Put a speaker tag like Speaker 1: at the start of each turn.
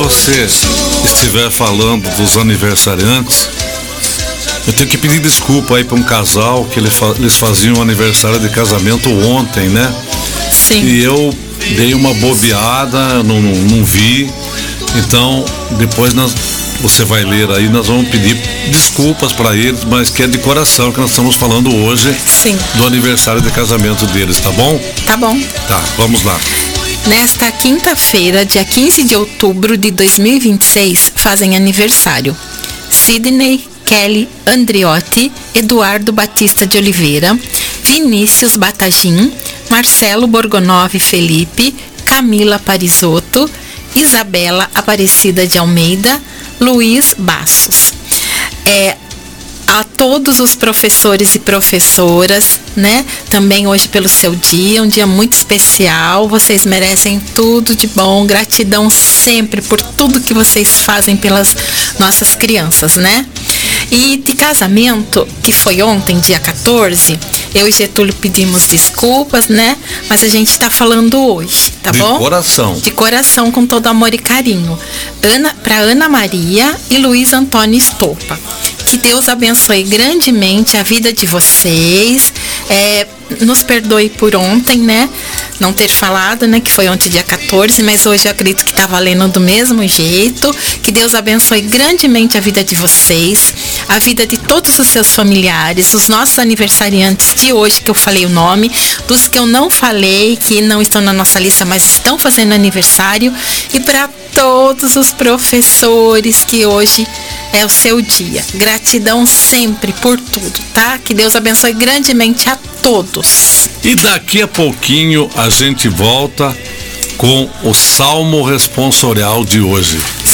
Speaker 1: você estiver falando dos aniversariantes, eu tenho que pedir desculpa aí para um casal que eles faziam um aniversário de casamento ontem, né?
Speaker 2: Sim.
Speaker 1: E eu dei uma bobeada, não vi. Então, depois você vai ler aí, nós vamos pedir desculpas para eles, mas que é de coração que nós estamos falando hoje.
Speaker 2: Sim.
Speaker 1: Do aniversário de casamento deles, tá bom?
Speaker 2: Tá bom.
Speaker 1: Tá, vamos lá.
Speaker 2: Nesta quinta-feira, dia 15 de outubro de 2026, fazem aniversário Sidney, Kelly Andriotti, Eduardo Batista de Oliveira, Vinícius Batagim, Marcelo Borgonov Felipe, Camila Parisotto, Isabela Aparecida de Almeida, Luiz Bassos. A todos os professores e professoras, né? Também hoje pelo seu dia, um dia muito especial. Vocês merecem tudo de bom. Gratidão sempre por tudo que vocês fazem pelas nossas crianças, né? E de casamento, que foi ontem, dia 14, eu e Getúlio pedimos desculpas, né? Mas a gente tá falando hoje, tá bom?
Speaker 1: De coração.
Speaker 2: De coração, com todo amor e carinho. Para Ana Maria e Luiz Antônio Estopa. Que Deus abençoe grandemente a vida de vocês. Nos perdoe por ontem, né? Não ter falado, né? Que foi ontem, dia 14, mas hoje eu acredito que tá valendo do mesmo jeito. Que Deus abençoe grandemente a vida de vocês, a vida de todos os seus familiares, os nossos aniversariantes de hoje, que eu falei o nome, dos que eu não falei, que não estão na nossa lista, mas estão fazendo aniversário, e para todos os professores que hoje é o seu dia. Gratidão sempre por tudo, tá? Que Deus abençoe grandemente a todos.
Speaker 1: E daqui a pouquinho a gente volta com o Salmo Responsorial de hoje.